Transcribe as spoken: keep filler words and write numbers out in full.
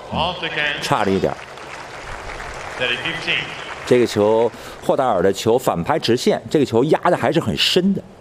差了一点。这个球，霍达尔的球反拍直线，这个球压的还是很深的。